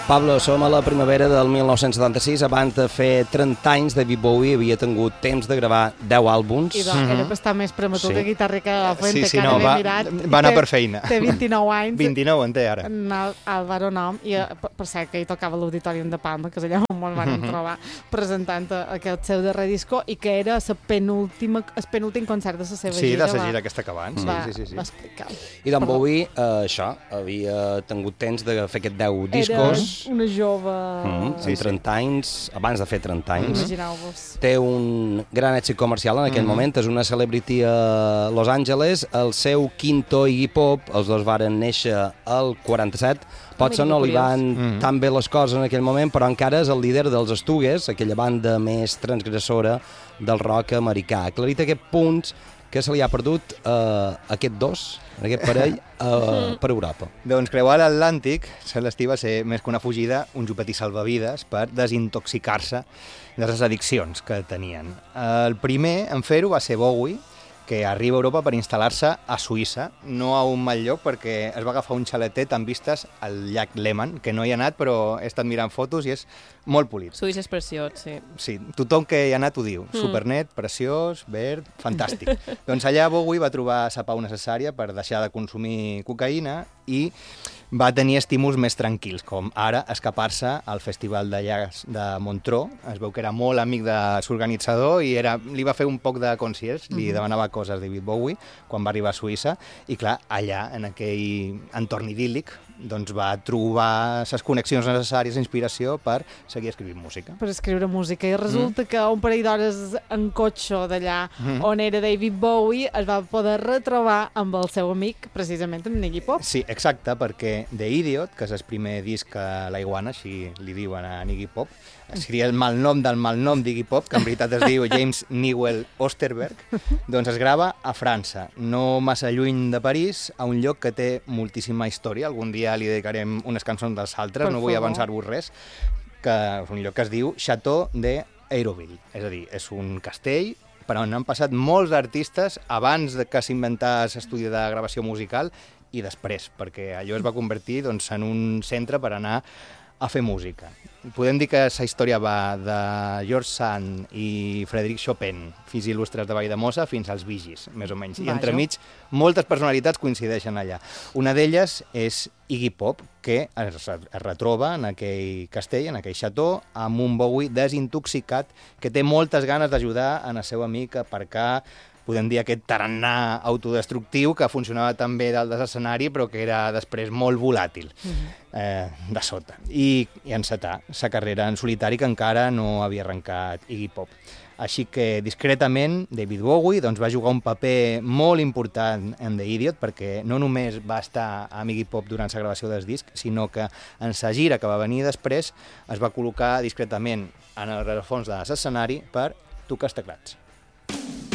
Pablo, som a la primavera del 1976. Abans de fer 30 anys, David Bowie havia tingut temps de gravar 10 àlbums. I era bastant més prematur que Guitarra que la Fuente, que no, ara l'he mirat. Va anar per feina. Té 29 anys. 29 en té ara. Al Baronom, i per cert que hi tocava l'Auditorium de Palma, que és allà on el van trobar, presentant aquest seu darrer disco, i que era el penúltim concert de la seva gira. Sí, de la gira que està acabant. Va explicar. I d'en Bowie, això, havia tingut temps de fer aquests 10 discos. Una jove... En 30 anys, abans de fer 30 anys. Imagineu-vos. Té un gran èxit comercial en aquell moment, és una celebrity a Los Angeles. El seu quinto Iggy Pop, els dos varen néixer al 47. Potser no li van tan bé les coses en aquell moment, però encara és el líder dels Stooges, aquella banda més transgressora del rock americà. Aclarit aquest punt que se li ha perdut aquest parell per Europa. Doncs creuar l'Atlàntic, Celestí, va ser més que una fugida, un jupetí salvavides per desintoxicar-se de les addiccions que tenien. El primer en fer-ho va ser Bowie, que arriba a Europa per instal·lar-se a Suïssa, no a un mal lloc, perquè es va agafar un xaletet amb vistes al llac Léman, que no hi ha anat, però he estat mirant fotos i és molt polit. Suïssa és preciós, sí. Sí, tothom que hi ha anat ho diu. Supernet, preciós, verd, fantàstic. Doncs allà Bowie va trobar la pau necessària per deixar de consumir cocaïna i va tenir estímuls més tranquils, com ara escapar-se al Festival de Jazz de Montreux. Es veu que era molt amic de l'organitzador i li va fer un poc de concierge, li demanava coses David Bowie quan va arribar a Suïssa, i clar, allà, en aquell entorn idíl·lic, doncs va trobar les connexions necessàries d'inspiració per seguir escrivint música. Per escriure música. I resulta que un parell d'hores en cotxe d'allà on era David Bowie es va poder retrobar amb el seu amic, precisament amb Iggy Pop. Sí, exacte, perquè The Idiot, que és el primer disc que la Iguana, així li diuen a Iggy Pop, seria el malnom del malnom d'Iggy Pop, que en veritat es diu James Newell Osterberg, doncs es grava a França, no massa lluny de París, a un lloc que té moltíssima història. Algun dia li dedicarem unes cançons dels altres, no vull avançar-vos res, que és un lloc que es diu Château d'Hérouville, és a dir, és un castell per on han passat molts artistes abans que s'inventés l'estudi de gravació musical i després, perquè allò es va convertir doncs, en un centre per anar a fer música. Podem dir que la història va de George Sand i Frédéric Chopin, fills il·lustres de Valldemossa, fins als Bee Gees, més o menys. I entremig, moltes personalitats coincideixen allà. Una d'elles és Iggy Pop, que es retroba en aquell castell, en aquell xató, amb un Bowie desintoxicat que té moltes ganes d'ajudar en el seu amic a aparcar, podem dir, aquest tarannà autodestructiu que funcionava tan bé dalt de l'escenari però que era després molt volàtil de sota. I encetar sa carrera en solitari que encara no havia arrencat Iggy Pop. Així que, discretament, David Bowie doncs, va jugar un paper molt important en The Idiot, perquè no només va estar amb Iggy Pop durant la gravació del disc, sinó que en la gira que va venir després es va col·locar discretament en el rerefons de l'escenari per tocar els teclats.